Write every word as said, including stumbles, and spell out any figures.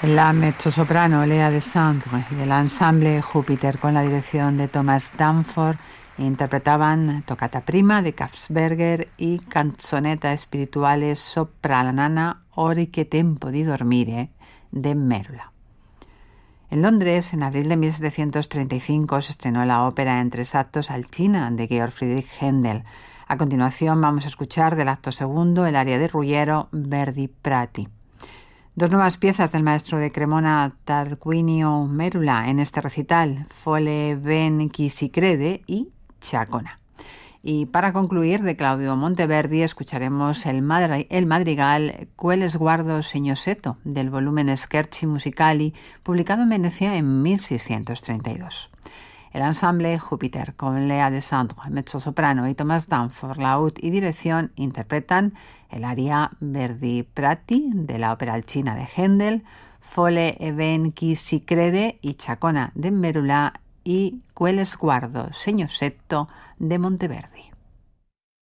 La mezzosoprano Lea Desandre y el ensamble Júpiter con la dirección de Thomas Danforth interpretaban Toccata Prima de Kabelsberger y Canzonetta Spirituale sopra la nana Ori che tempo di dormire de Merula. En Londres, en abril de mil setecientos treinta y cinco, se estrenó la ópera en tres actos Alcina de Georg Friedrich Händel. A continuación vamos a escuchar del acto segundo el aria de Ruggiero Verdi Prati. Dos nuevas piezas del maestro de Cremona Tarquinio Merula en este recital, Fole ben chi si crede y Chacona. Y para concluir, de Claudio Monteverdi, escucharemos el, madri- el madrigal Quel sguardo segnosetto del volumen Scherzi Musicali, publicado en Venecia en mil seiscientos treinta y dos. El ensamble Júpiter, con Lea Desandre, mezzosoprano, y Thomas Danforth, laúd y dirección, interpretan el aria Verdi Prati de la ópera Alcina de Händel, Fole e ben chi si crede y Chacona de Merula y Quel sguardo segnosetto de Monteverdi.